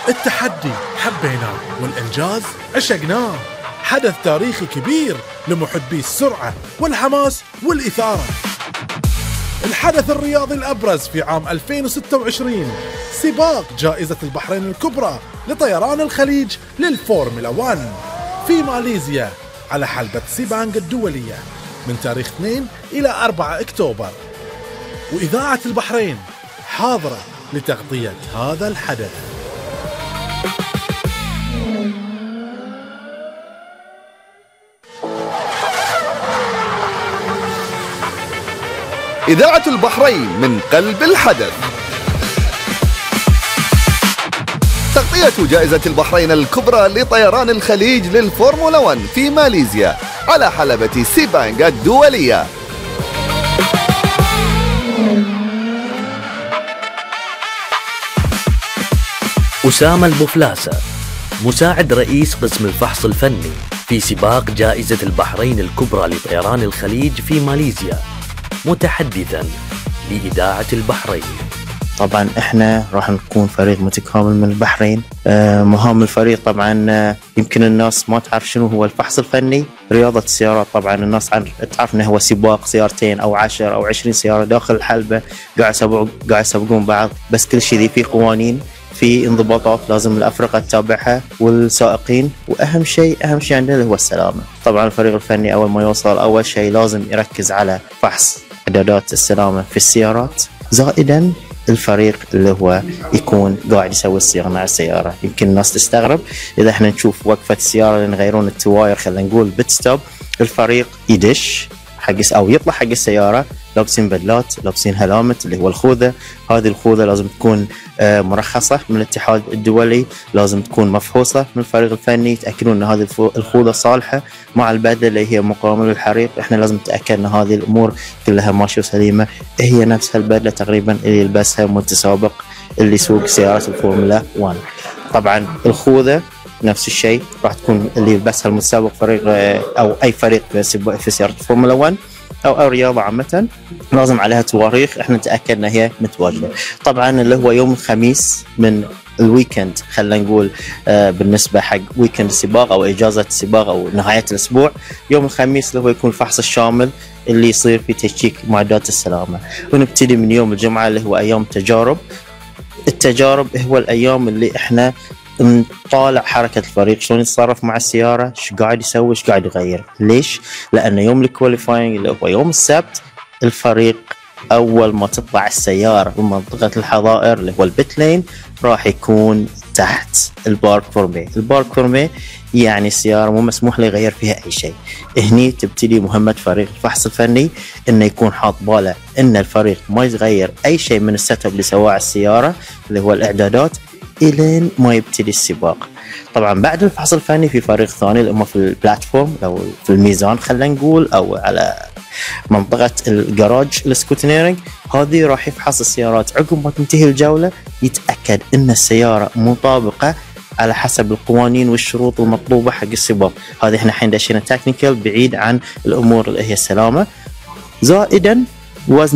التحدي حبيناه والإنجاز عشقناه. حدث تاريخي كبير لمحبي السرعة والحماس والإثارة. الحدث الرياضي الأبرز في عام 2026 سباق جائزة البحرين الكبرى لطيران الخليج للفورمولا 1 في ماليزيا على حلبة سيبانغ الدولية من تاريخ 2 إلى 4 أكتوبر، وإذاعة البحرين حاضرة لتغطية هذا الحدث. إذاعة البحرين من قلب الحدث. تغطية جائزة البحرين الكبرى لطيران الخليج للفورمولا 1 في ماليزيا على حلبة سيبانغ الدولية. أسامة البوفلاسة مساعد رئيس قسم الفحص الفني في سباق جائزة البحرين الكبرى لطيران الخليج في ماليزيا، متحدثا لإذاعة البحرين. طبعا احنا راح نكون فريق متكامل من البحرين. مهام الفريق طبعا يمكن الناس ما تعرف شنو هو الفحص الفني. رياضة السيارات طبعا الناس تعرف انه هو سباق سيارتين او 10 او 20 سيارة داخل الحلبة قاعد يسبقون بعض، بس كل شيء فيه قوانين، في انضباطات لازم الأفرقة تتابعها والسائقين، وأهم شيء عندنا هو السلامة. طبعا الفريق الفني أول ما يوصل أول شيء لازم يركز على فحص إعدادات السلامة في السيارات، زائدا الفريق اللي هو يكون قاعد يسوي الصيانة على السيارة. يمكن الناس تستغرب إذا احنا نشوف وقفة السيارة اللي يغيرون التواير، خلينا نقول بيت ستوب، الفريق يدش حق أو يطلع حق السيارة لابسين بدلات، لابسين هلامت اللي هو الخوذة. هذه الخوذة لازم تكون مرخصة من الاتحاد الدولي، لازم تكون مفحوصة من الفريق الفني، يتأكدون أن هذه الخوذة صالحة مع البدلة اللي هي مقاومة للحريق. إحنا لازم نتأكد أن هذه الأمور كلها ماشية وسليمة. هي نفس البدلة تقريبا اللي يلبسها متسابق اللي يسوق سيارات الفورمولا 1. طبعا الخوذة نفس الشيء راح تكون اللي يلبسها المتسابق فريق أو أي فريق في سيارة الفورمولا 1 أو رياضة عامة، لازم عليها تواريخ احنا نتأكد ان هي متواجدة. طبعا اللي هو يوم الخميس من الويكند، خلينا نقول بالنسبة حق ويكند السباق او اجازة السباق او نهاية الاسبوع، يوم الخميس اللي هو يكون الفحص الشامل اللي يصير في تشيك معدات السلامة. ونبتدي من يوم الجمعة اللي هو ايام تجارب. التجارب هو الايام اللي احنا نطالع حركة الفريق شلون يتصرف مع السيارة، ايش قاعد يسوي، ايش قاعد يغير. ليش؟ لأن يوم الكواليفاينج اللي هو يوم السبت، الفريق أول ما تطلع السيارة من منطقة الحظائر اللي هو البيت لين راح يكون تحت البارك فورمي. البارك فورمي يعني السيارة مو مسموح له يغير فيها أي شيء. هني تبتدي مهمة فريق الفحص الفني إنه يكون حاط باله إن الفريق ما يغير أي شيء من السيت اب اللي سواه على السيارة اللي هو الإعدادات إلين ما يبتدي السباق. طبعا بعد الفحص الفني في فريق ثاني اللي هم في البلاتفورم أو في الميزان خلينا نقول، أو على منطقة الجراج السكوتنيرنج. هذه راح يفحص السيارات عقب ما تنتهي الجولة، يتأكد إن السيارة مطابقة على حسب القوانين والشروط المطلوبة حق السباق. هذه احنا الحين دشينا تكنيكال بعيد عن الأمور اللي هي السلامة. زائدا وزن